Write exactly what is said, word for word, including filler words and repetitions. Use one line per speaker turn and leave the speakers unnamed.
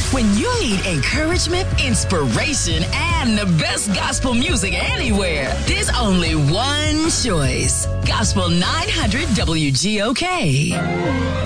When you need encouragement, inspiration, and the best gospel music anywhere, there's only one choice. Gospel nine hundred W G O K.